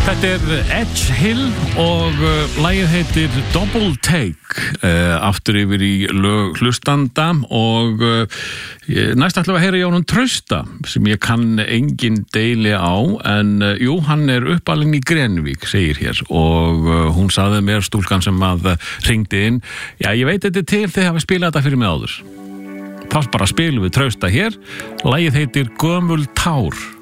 Þetta Edge Hill og lagið heitir Double Take, aftur yfir í lög hlustanda og næst ætlum við að heyra í honum Trausta sem ég kann engin deili á en jú, hann uppalinn í Grenivík, segir hér og hún sagði mér, stúlkan sem að hringdi inn, já ég veit þetta til þið hafa spilað þetta fyrir mig áður. Þá bara spilum við Trausta hér, lagið heitir Gömul tár.